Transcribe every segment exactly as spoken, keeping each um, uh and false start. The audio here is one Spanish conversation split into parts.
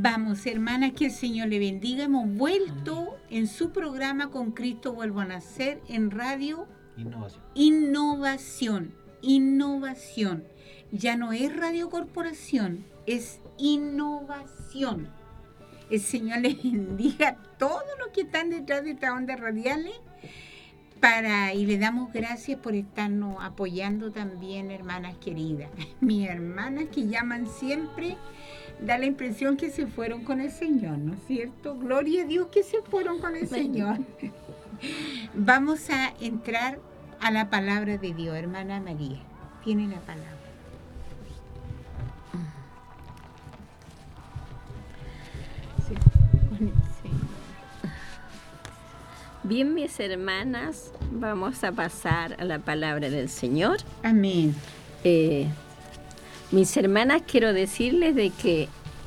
Vamos, hermanas, que el Señor le bendiga. Hemos vuelto en su programa Con Cristo Vuelvo a Nacer en Radio Innovación. Innovación. Innovación. Ya no es Radio Corporación, es innovación. El Señor les bendiga a todos los que están detrás de estas ondas radiales. Para, y le damos gracias por estarnos apoyando también, hermanas queridas. Mis hermanas que llaman siempre, da la impresión que se fueron con el Señor, ¿no es cierto? Gloria a Dios que se fueron con el Señor. Vamos a entrar a la palabra de Dios, hermana María. Tiene la palabra. Sí, con el Señor. Bien, mis hermanas, vamos a pasar a la palabra del Señor. Amén. Eh, mis hermanas, quiero decirles de que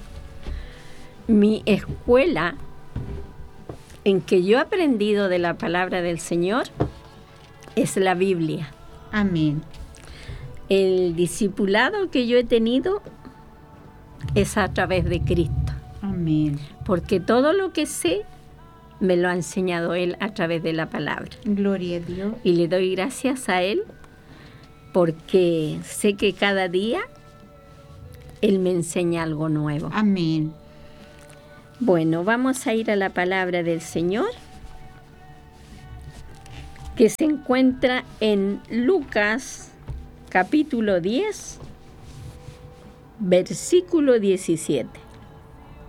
mi escuela en que yo he aprendido de la palabra del Señor es la Biblia. Amén. El discipulado que yo he tenido es a través de Cristo. Amén. Porque todo lo que sé me lo ha enseñado Él a través de la palabra. Gloria a Dios. Y le doy gracias a Él porque sé que cada día Él me enseña algo nuevo. Amén. Bueno, vamos a ir a la palabra del Señor, que se encuentra en Lucas capítulo diez, versículo diecisiete.